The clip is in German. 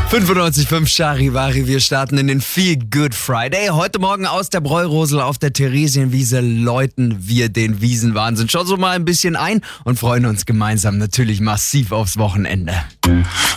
95.5 Charivari, wir starten in den Feel Good Friday. Heute Morgen aus der Bräurosel auf der Theresienwiese läuten wir den Wiesenwahnsinn schon so mal ein bisschen ein und freuen uns gemeinsam natürlich massiv aufs Wochenende.